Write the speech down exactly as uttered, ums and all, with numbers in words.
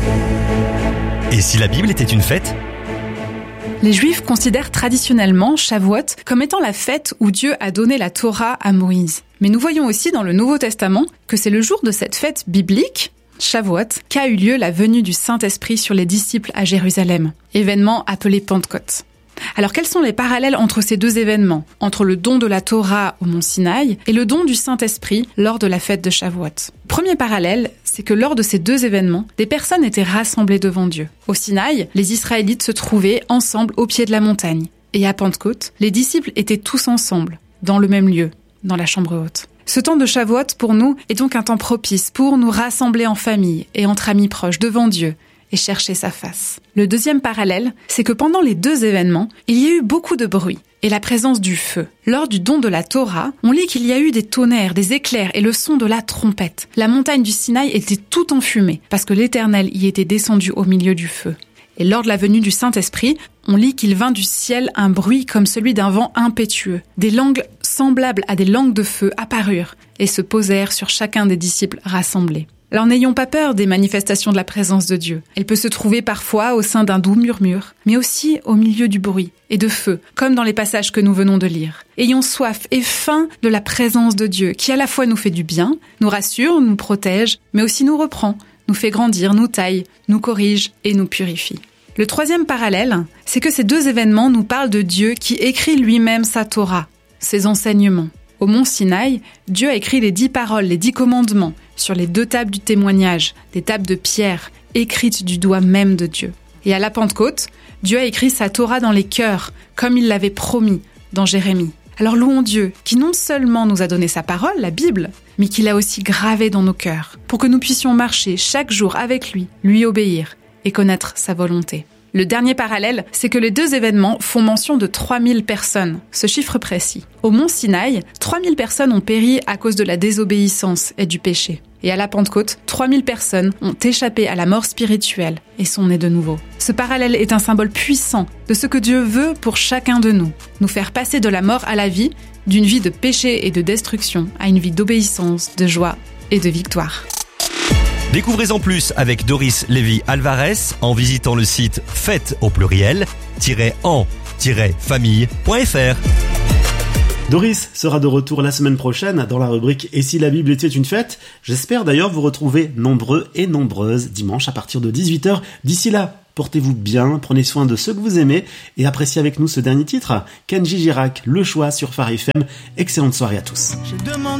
Et si la Bible était une fête ? Les Juifs considèrent traditionnellement Shavuot comme étant la fête où Dieu a donné la Torah à Moïse. Mais nous voyons aussi dans le Nouveau Testament que c'est le jour de cette fête biblique, Shavuot, qu'a eu lieu la venue du Saint-Esprit sur les disciples à Jérusalem, événement appelé Pentecôte. Alors quels sont les parallèles entre ces deux événements, entre le don de la Torah au mont Sinaï et le don du Saint-Esprit lors de la fête de Shavuot ? Premier parallèle, c'est que lors de ces deux événements, des personnes étaient rassemblées devant Dieu. Au Sinaï, les Israélites se trouvaient ensemble au pied de la montagne. Et à Pentecôte, les disciples étaient tous ensemble, dans le même lieu, dans la chambre haute. Ce temps de Shavuot, pour nous, est donc un temps propice pour nous rassembler en famille et entre amis proches devant Dieu et chercher sa face. Le deuxième parallèle, c'est que pendant les deux événements, il y a eu beaucoup de bruit et la présence du feu. Lors du don de la Torah, on lit qu'il y a eu des tonnerres, des éclairs et le son de la trompette. La montagne du Sinaï était tout enfumée parce que l'Éternel y était descendu au milieu du feu. Et lors de la venue du Saint-Esprit, on lit qu'il vint du ciel un bruit comme celui d'un vent impétueux. Des langues semblables à des langues de feu apparurent et se posèrent sur chacun des disciples rassemblés. Alors n'ayons pas peur des manifestations de la présence de Dieu. Elle peut se trouver parfois au sein d'un doux murmure, mais aussi au milieu du bruit et de feu, comme dans les passages que nous venons de lire. Ayons soif et faim de la présence de Dieu, qui à la fois nous fait du bien, nous rassure, nous protège, mais aussi nous reprend, nous fait grandir, nous taille, nous corrige et nous purifie. Le troisième parallèle, c'est que ces deux événements nous parlent de Dieu qui écrit lui-même sa Torah, ses enseignements. Au mont Sinaï, Dieu a écrit les dix paroles, les dix commandements, sur les deux tables du témoignage, des tables de pierre, écrites du doigt même de Dieu. Et à la Pentecôte, Dieu a écrit sa Torah dans les cœurs, comme il l'avait promis dans Jérémie. Alors louons Dieu, qui non seulement nous a donné sa parole, la Bible, mais qui l'a aussi gravée dans nos cœurs, pour que nous puissions marcher chaque jour avec lui, lui obéir et connaître sa volonté. Le dernier parallèle, c'est que les deux événements font mention de trois mille personnes, ce chiffre précis. Au mont Sinaï, trois mille personnes ont péri à cause de la désobéissance et du péché. Et à la Pentecôte, trois mille personnes ont échappé à la mort spirituelle et sont nées de nouveau. Ce parallèle est un symbole puissant de ce que Dieu veut pour chacun de nous, nous faire passer de la mort à la vie, d'une vie de péché et de destruction à une vie d'obéissance, de joie et de victoire. Découvrez en plus avec Doris Lévy-Alvarez en visitant le site fête au pluriel en famille point f r. Doris sera de retour la semaine prochaine dans la rubrique « Et si la Bible était une fête ?» J'espère d'ailleurs vous retrouver nombreux et nombreuses dimanche à partir de dix-huit heures. D'ici là, portez-vous bien, prenez soin de ceux que vous aimez et appréciez avec nous ce dernier titre, Kenji Girac, Le Choix sur Phare F M. Excellente soirée à tous.